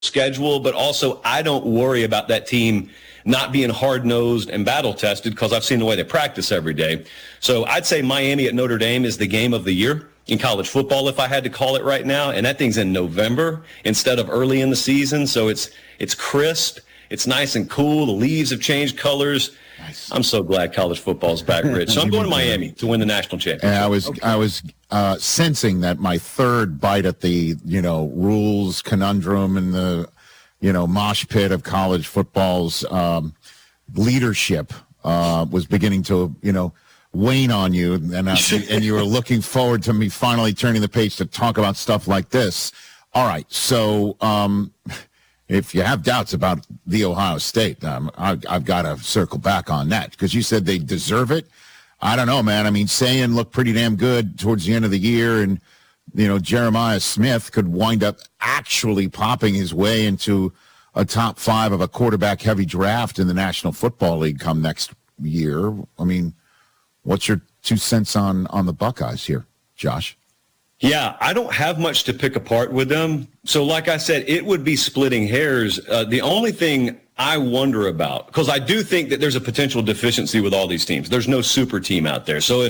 schedule, but also I don't worry about that team not being hard-nosed and battle-tested because I've seen the way they practice every day. So I'd say Miami at Notre Dame is the game of the year in college football, if I had to call it right now, and that thing's in November instead of early in the season, so it's crisp, it's nice and cool, the leaves have changed colors. Nice. I'm so glad college football's back, Rich. So I'm going to Miami to win the national championship. And I was sensing that my third bite at the, rules conundrum and the, mosh pit of college football's leadership was beginning to, wane on you, and you were looking forward to me finally turning the page to talk about stuff like this. All right, so if you have doubts about the Ohio State, I've got to circle back on that because you said they deserve it. I don't know, man. I mean, Sayin looked pretty damn good towards the end of the year, and Jeremiah Smith could wind up actually popping his way into a top 5 of a quarterback-heavy draft in the National Football League come next year. I mean, what's your 2 cents on the Buckeyes here, Josh? Yeah, I don't have much to pick apart with them. So like I said, it would be splitting hairs. The only thing I wonder about, because I do think that there's a potential deficiency with all these teams. There's no super team out there. So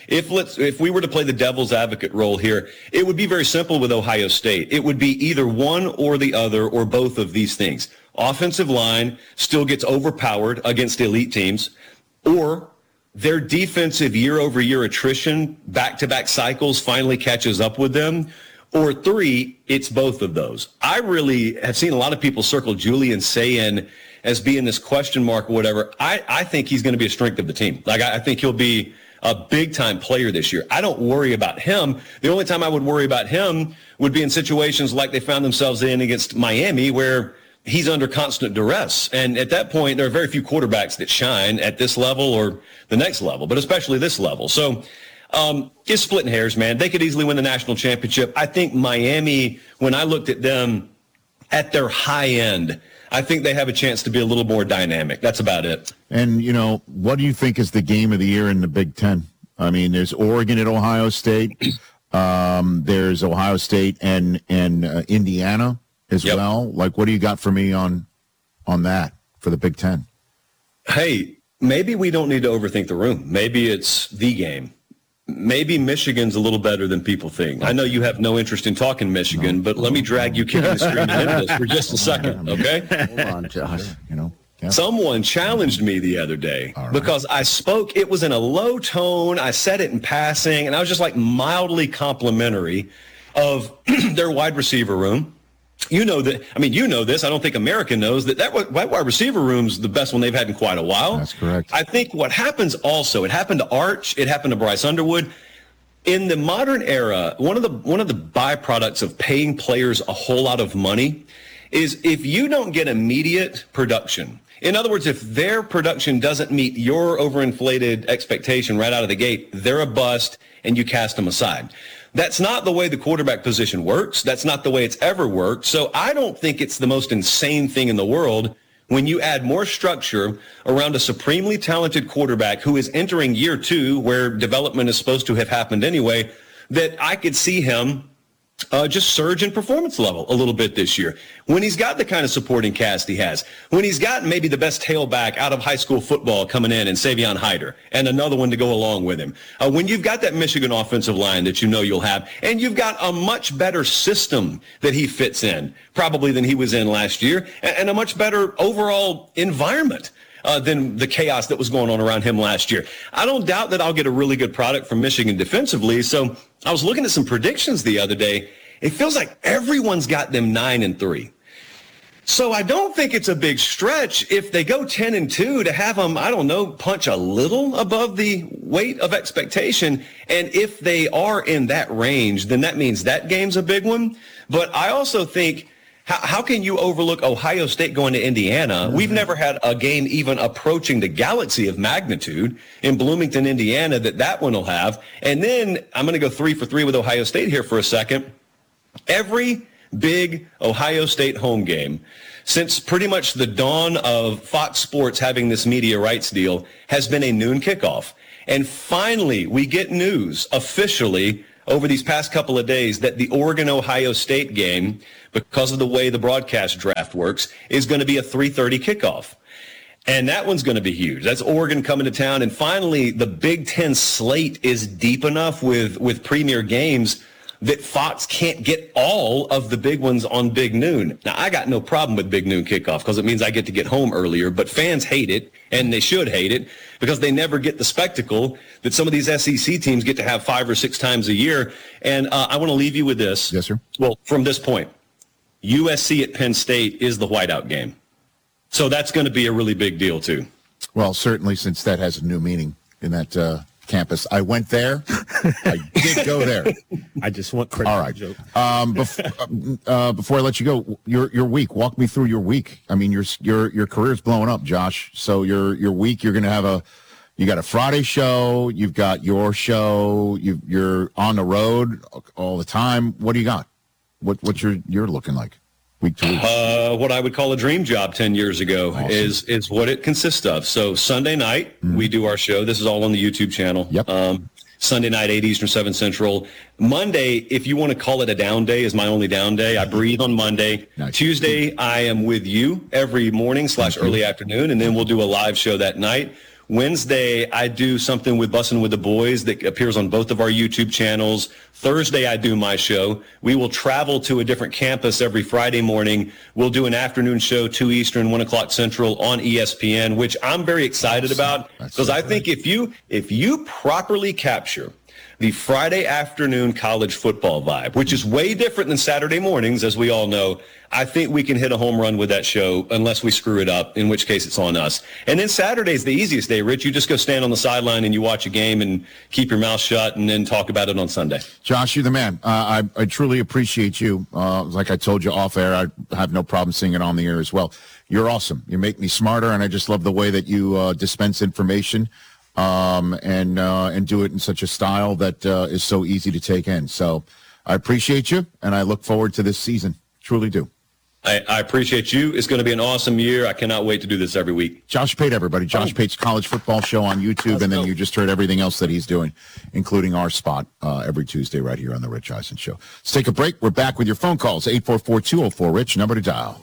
if we were to play the devil's advocate role here, it would be very simple with Ohio State. It would be either one or the other or both of these things. Offensive line still gets overpowered against elite teams, or their defensive year-over-year attrition, back-to-back cycles, finally catches up with them. Or 3, it's both of those. I really have seen a lot of people circle Julian Sayin as being this question mark or whatever. I think he's going to be a strength of the team. Like, I think he'll be a big-time player this year. I don't worry about him. The only time I would worry about him would be in situations like they found themselves in against Miami where he's under constant duress. And at that point, there are very few quarterbacks that shine at this level or the next level, but especially this level. So it's splitting hairs, man. They could easily win the national championship. I think Miami, when I looked at them at their high end, I think they have a chance to be a little more dynamic. That's about it. And, what do you think is the game of the year in the Big Ten? I mean, there's Oregon at Ohio State. There's Ohio State and Indiana as well. Like, what do you got for me on that for the Big Ten? Hey, maybe we don't need to overthink the room. Maybe it's the game. Maybe Michigan's a little better than people think. I know you have no interest in talking Michigan, but let me drag you kicking and screaming into this for just a second, okay? Hold on, Josh. Someone challenged me the other day because I spoke. It was in a low tone. I said it in passing, and I was just like mildly complimentary of their wide receiver room. You know that. I mean, you know this. I don't think America knows that wide receiver room's the best one they've had in quite a while. That's correct. I think what happens also, it happened to Arch, it happened to Bryce Underwood. In the modern era, one of the byproducts of paying players a whole lot of money is if you don't get immediate production. In other words, if their production doesn't meet your overinflated expectation right out of the gate, they're a bust and you cast them aside. That's not the way the quarterback position works. That's not the way it's ever worked. So I don't think it's the most insane thing in the world when you add more structure around a supremely talented quarterback who is entering year 2, where development is supposed to have happened anyway, that I could see him just surge in performance level a little bit this year. When he's got the kind of supporting cast he has, when he's got maybe the best tailback out of high school football coming in Savion Hyder and another one to go along with him. When you've got that Michigan offensive line that you know you'll have, and you've got a much better system that he fits in, probably than he was in last year, and a much better overall environment than the chaos that was going on around him last year. I don't doubt that I'll get a really good product from Michigan defensively. So I was looking at some predictions the other day. It feels like everyone's got them 9-3. So I don't think it's a big stretch if they go 10-2 to have them, I don't know, punch a little above the weight of expectation. And if they are in that range, then that means that game's a big one. But I also think, how can you overlook Ohio State going to Indiana? We've never had a game even approaching the galaxy of magnitude in Bloomington, Indiana, that one will have. And then I'm going to go 3 for 3 with Ohio State here for a second. Every big Ohio State home game since pretty much the dawn of Fox Sports having this media rights deal has been a noon kickoff. And finally, we get news officially over these past couple of days that the Oregon-Ohio State game, because of the way the broadcast draft works, is going to be a 3:30 kickoff. And that one's going to be huge. That's Oregon coming to town. And finally, the Big Ten slate is deep enough with premier games that Fox can't get all of the big ones on Big Noon. Now, I got no problem with Big Noon kickoff because it means I get to get home earlier, but fans hate it, and they should hate it, because they never get the spectacle that some of these SEC teams get to have 5 or 6 times a year. And I want to leave you with this. Yes, sir. Well, from this point, USC at Penn State is the whiteout game. So that's going to be a really big deal, too. Well, certainly, since that has a new meaning in that campus. I went there. I did go there. I just want credit. All right. Before I let you go, your week. Walk me through your week. I mean, your career's blowing up, Josh. So your week, you're going to have you got a Friday show. You've got your show. You're on the road all the time. What do you got? What's you're looking like? Week to week. What I would call a dream job 10 years ago. Awesome. is what it consists of. So Sunday night, we do our show. This is all on the YouTube channel. Yep. Sunday night, 8 Eastern, 7 Central. Monday, if you want to call it a down day, is my only down day. I breathe on Monday. Nice. Tuesday, I am with you every morning / early afternoon, and then we'll do a live show that night. Wednesday, I do something with Bussin' with the Boys that appears on both of our YouTube channels. Thursday, I do my show. We will travel to a different campus every Friday morning. We'll do an afternoon show, 2 Eastern, 1 o'clock Central on ESPN, which I'm very excited about, because I think if you properly capture the Friday afternoon college football vibe, which is way different than Saturday mornings, as we all know, I think we can hit a home run with that show unless we screw it up, in which case it's on us. And then Saturday's the easiest day, Rich. You just go stand on the sideline and you watch a game and keep your mouth shut and then talk about it on Sunday. Josh, you're the man. I truly appreciate you. Like I told you off air, I have no problem seeing it on the air as well. You're awesome. You make me smarter, and I just love the way that you dispense information. And do it in such a style that is so easy to take in. So I appreciate you, and I look forward to this season. Truly do. I appreciate you. It's going to be an awesome year. I cannot wait to do this every week. Josh Pate, everybody. Josh Pate's college football show on YouTube, and then you just heard everything else that he's doing, including our spot every Tuesday right here on The Rich Eisen Show. Let's take a break. We're back with your phone calls, 844-204-RICH, number to dial.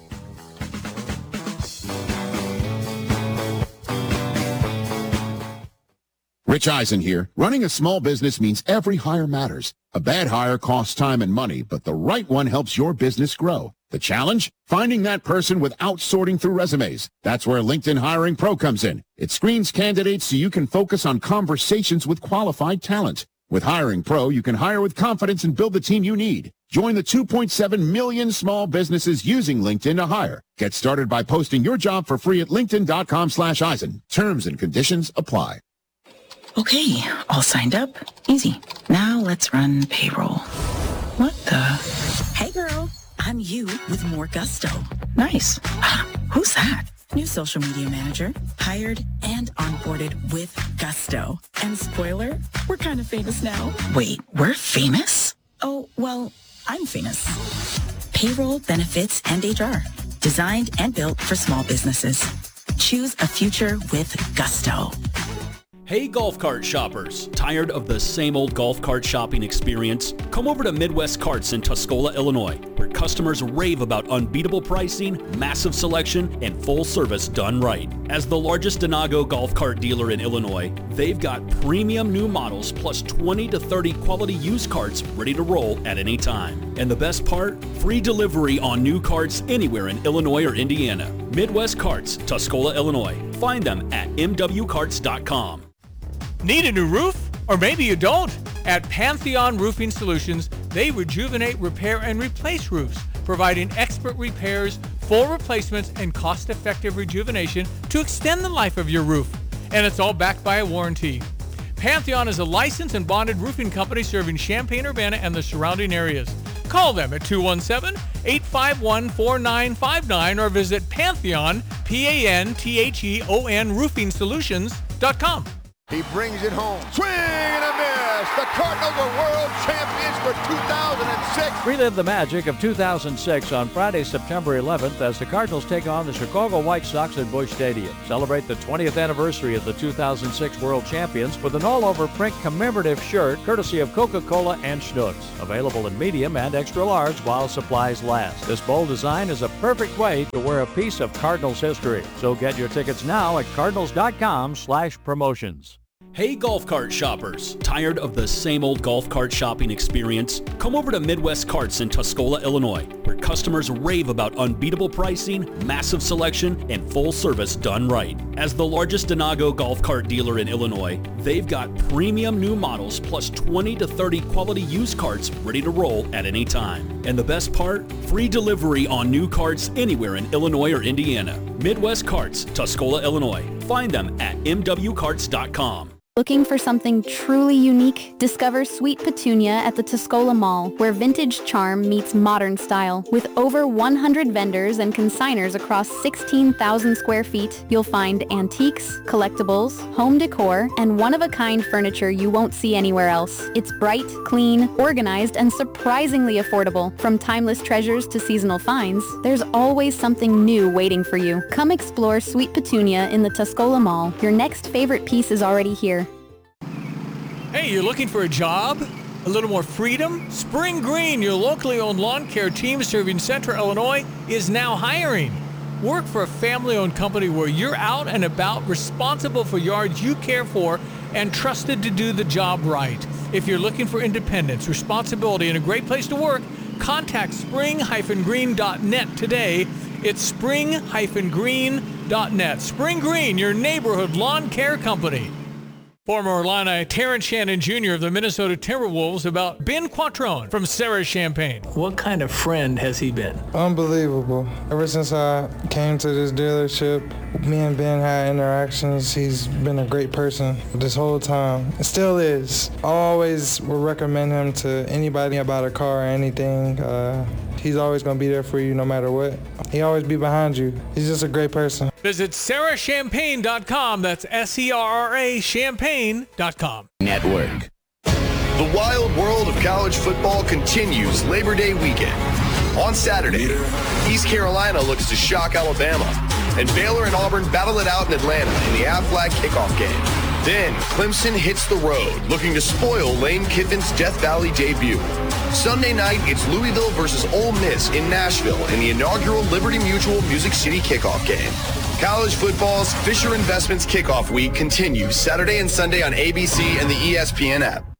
Rich Eisen here. Running a small business means every hire matters. A bad hire costs time and money, but the right one helps your business grow. The challenge? Finding that person without sorting through resumes. That's where LinkedIn Hiring Pro comes in. It screens candidates so you can focus on conversations with qualified talent. With Hiring Pro, you can hire with confidence and build the team you need. Join the 2.7 million small businesses using LinkedIn to hire. Get started by posting your job for free at linkedin.com/Eisen. Terms and conditions apply. Okay, all signed up. Easy. Now let's run payroll. What the? Hey girl, I'm you with more gusto. Nice. Who's that? New social media manager, hired and onboarded with gusto. And spoiler, we're kind of famous now. Wait, we're famous? Oh, well, I'm famous. Payroll, benefits, and HR. Designed and built for small businesses. Choose a future with gusto. Hey golf cart shoppers, tired of the same old golf cart shopping experience? Come over to Midwest Carts in Tuscola, Illinois, where customers rave about unbeatable pricing, massive selection, and full service done right. As the largest Denago golf cart dealer in Illinois, they've got premium new models plus 20 to 30 quality used carts ready to roll at any time. And the best part? Free delivery on new carts anywhere in Illinois or Indiana. Midwest Carts, Tuscola, Illinois. Find them at mwcarts.com. Need a new roof? Or maybe you don't. At Pantheon Roofing Solutions, they rejuvenate, repair, and replace roofs, providing expert repairs, full replacements, and cost-effective rejuvenation to extend the life of your roof. And it's all backed by a warranty. Pantheon is a licensed and bonded roofing company serving Champaign-Urbana and the surrounding areas. Call them at 217-851-4959 or visit Pantheon, Pantheon, roofing solutions.com. He brings it home. Swing and a miss. The Cardinals are world champions for 2006. Relive the magic of 2006 on Friday, September 11th as the Cardinals take on the Chicago White Sox at Busch Stadium. Celebrate the 20th anniversary of the 2006 World Champions with an all-over print commemorative shirt courtesy of Coca-Cola and Schnucks. Available in medium and extra large while supplies last. This bold design is a perfect way to wear a piece of Cardinals history. So get your tickets now at cardinals.com/promotions. Hey golf cart shoppers, tired of the same old golf cart shopping experience? Come over to Midwest Carts in Tuscola, Illinois, where customers rave about unbeatable pricing, massive selection, and full service done right. As the largest Denago golf cart dealer in Illinois, they've got premium new models plus 20 to 30 quality used carts ready to roll at any time. And the best part? Free delivery on new carts anywhere in Illinois or Indiana. Midwest Carts, Tuscola, Illinois. Find them at mwcarts.com. Looking for something truly unique? Discover Sweet Petunia at the Tuscola Mall, where vintage charm meets modern style. With over 100 vendors and consigners across 16,000 square feet, you'll find antiques, collectibles, home decor, and one-of-a-kind furniture you won't see anywhere else. It's bright, clean, organized, and surprisingly affordable. From timeless treasures to seasonal finds, there's always something new waiting for you. Come explore Sweet Petunia in the Tuscola Mall. Your next favorite piece is already here. Hey, you're looking for a job? A little more freedom? Spring Green, your locally owned lawn care team serving Central Illinois, is now hiring. Work for a family-owned company where you're out and about, responsible for yards you care for, and trusted to do the job right. If you're looking for independence, responsibility, and a great place to work, contact spring-green.net today. It's spring-green.net. Spring Green, your neighborhood lawn care company. Former Illini Terrence Shannon Jr. of the Minnesota Timberwolves about Ben Quattrone from Sarah Champagne. What kind of friend has he been? Unbelievable. Ever since I came to this dealership, me and Ben had interactions. He's been a great person this whole time. It still is. I always would recommend him to anybody about a car or anything. He's always going to be there for you no matter what. He always be behind you. He's just a great person. Visit sarahchampagne.com. That's SERRA champagne.com. Network. The wild world of college football continues Labor Day weekend. On Saturday, East Carolina looks to shock Alabama, and Baylor and Auburn battle it out in Atlanta in the Aflac kickoff game. Then, Clemson hits the road, looking to spoil Lane Kiffin's Death Valley debut. Sunday night, it's Louisville versus Ole Miss in Nashville in the inaugural Liberty Mutual Music City kickoff game. College football's Fisher Investments kickoff week continues Saturday and Sunday on ABC and the ESPN app.